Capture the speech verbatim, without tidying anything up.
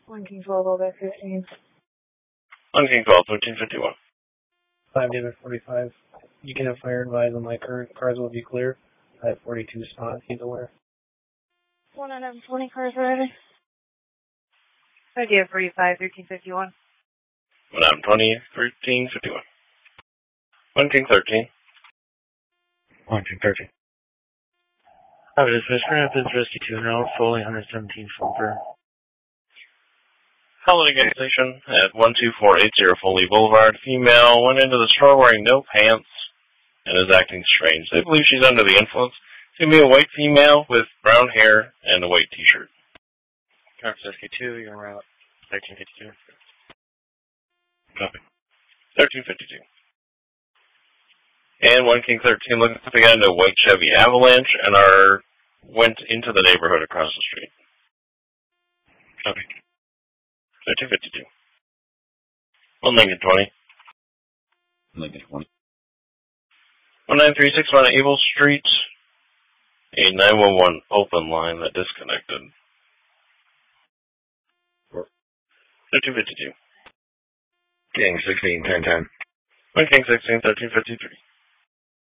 one King twelve, all back fifteen. one King twelve, thirteen fifty-one. five David forty-five. You can have fire advise on my current cars will be clear. I have forty-two spots, he's aware. one N M twenty cars ready. five David forty-five, thirteen fifty-one. one M twenty, thirteen fifty-one. one King thirteen. one King thirteen. I was dismissed for Rapids Rescue two now, Foley one seventeen Fulper. Holiday gas station at one two four eight zero Foley Boulevard. Female went into the store wearing no pants and is acting strange. They believe she's under the influence. It's going to be a white female with brown hair and a white t-shirt. Rapids Rescue two, you're en route. thirteen fifty-two. Copy. thirteen fifty-two. And one King thirteen looking to get into a white Chevy Avalanche and are went into the neighborhood across the street. Copy. thirteen fifty-two. one Lincoln twenty. Lincoln twenty. one nine three six one Able Street. A nine one one open line that disconnected. thirteen fifty-two. King sixteen, ten ten. one King sixteen, thirteen fifty-three.